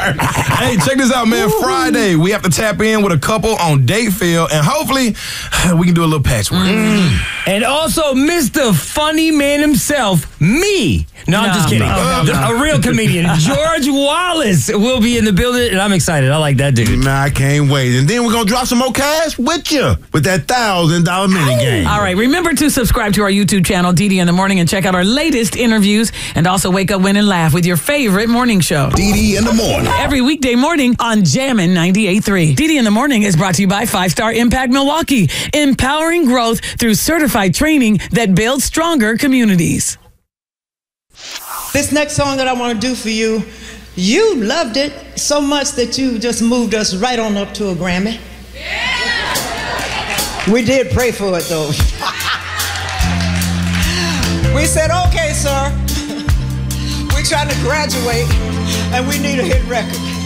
Hey, check this out, man. Friday, we have to tap in with a couple on Dateville, and hopefully we can do a little patchwork. And also, Mr. Funny Man himself, me. No, I'm just kidding. A real comedian, George Wallace, will be in the building, and I'm excited. I like that dude. Man, I can't wait. And then we're going to drop some more cash with you with that $1,000 mini game. All right, remember to subscribe to our YouTube channel, DD in the Morning, and check out our latest interviews, and also wake up, win, and laugh with your favorite morning show. DD in the Morning. Every weekday morning on Jammin' 98.3. DD in the Morning is brought to you by 5-Star Impact Milwaukee, empowering growth through certified training that builds stronger communities. This next song that I want to do for you, you loved it so much that you just moved us right on up to a Grammy. Yeah. We did pray for it, though. We said, okay, sir, we're trying to graduate, and we need a hit record.